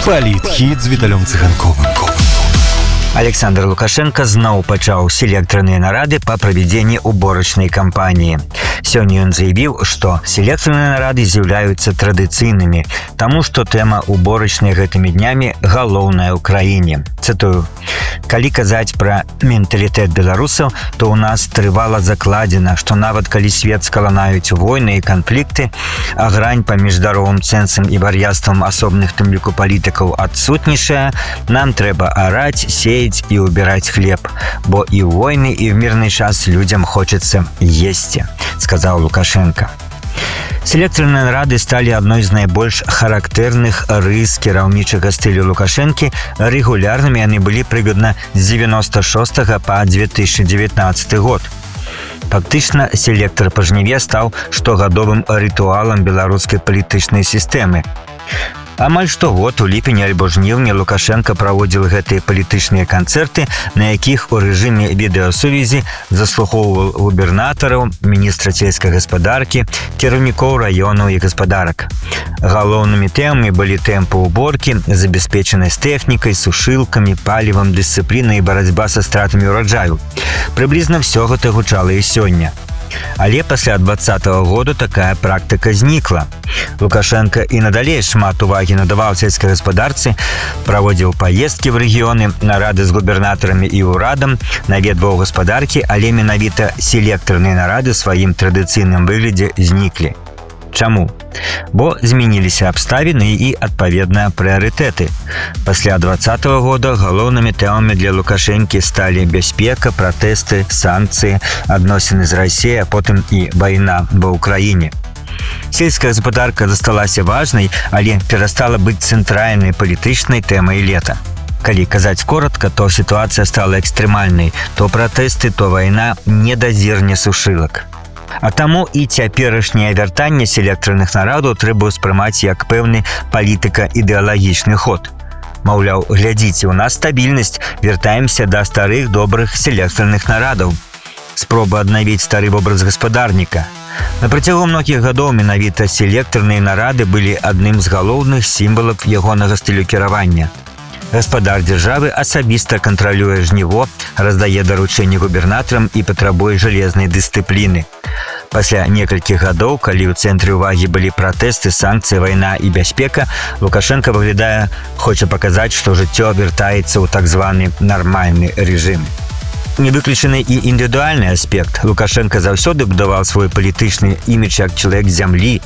Палітхіт з Віталем Цыганковым. Александр Лукашенко зноў пачаў селектарныя нарады па правядзенні уборачнай кампаніі. Сёння ён заявіў, што селектарныя нарады з'яўляюцца традыцыйнымі, таму што тэма уборачнай гэтымі днямі галоўная ў краіне. Цытую: «Калі казаць пра менталітэт беларусаў, то ў нас трывала закладзена, што нават калі свет скаланаюць войны і канфлікты, а грань паміж здаровым цэнсам і вар'яцтвам асобных тым ліку палітыкаў адсутнічае, нам трэба араць, сеяць і убирать хлеб, бо и в войны, и в мирный час людям хочется есть», — сказал Лукашенко. Селектарныя нарады сталі адной з найбольш характэрных рыс кіраўнічага стылю Лукашэнкі. Рэгулярнымі яны былі прыкладна з 96 па 2019 год. Фактычна, селектар па жніве стаў штогадовым рытуалам беларускай палітычнай сістэмы. Амаль штогод у ліпені альбо жніўні Лукашенко праводзіў гэтыя палітычныя канцэрты, на якіх у рэжыме відэасувязі заслухоўваў губернатараў, міністра сельскай гаспадаркі, кіраўнікоў раёнаў і гаспадарак. Галоўнымі тэмамі былі тэмпы ўборкі, забяспечанасць тэхнікай, сушылкамі, палівам, дысцыплінай і барацьба са стратамі ўраджаю. Прыблізна ўсё гэта гучала і сёння. Але пасля 2020 года такая практыка знікла. Лукашенко і надалей шмат увагі надаваў сельскай гаспадарцы, праводзіў паездкі в рэгіёны, нарады з губернатарамі і ўрадам, наведваў гаспадаркі, але менавіта селектарныя нарады ў сваім традыцыйным выглядзе зніклі. Чаму? Бо змяніліся абставіны і, адпаведна, прыярытэты. Пасля 2020 года галоўнымі тэмамі для Лукашэнкі сталі бяспека, пратэсты, санкцыі, адносіны з Расіяй, а потым і вайна ва ўкраіне. Сельская гаспадарка засталася важнай, але перастала быць цэнтральнай палітычнай тэмай лета. Калі казаць коротка, то сітуацыя стала экстрэмальнай. То пратэсты, то вайна, не да зерня сушылак. А таму і цяперашняе вяртанне селектарных нарадаў трэба ўспрымаць як пэўны палітыка-ідэалагічны ход. Маўляў, глядзіце, у нас стабільнасць, вяртаемся да старых добрых селектарных нарадаў. Спроба аднавіць стары вобраз гаспадарніка. На працягу многіх гадоў менавіта селектарныя нарады былі адным з галоўных сімвалаў ягонага стылю кіравання. Гаспадар дзяржавы асабіста кантралюе жніво, раздае даручэнні губернатарам і патрабуе жалезнай дысцыпліны. Пасля некалькіх гадоў, калі ў цэнтры ўвагі былі пратэсты, санкцыі, вайна і бяспека, Лукашенко выглядае, хоча паказаць, што жыццё вяртаецца ў так званы нармальны рэжым. Не выключаны і індывідуальны аспект. Лукашенко заўсёды будаваў свой палітычны імідж як чалавек зямлі,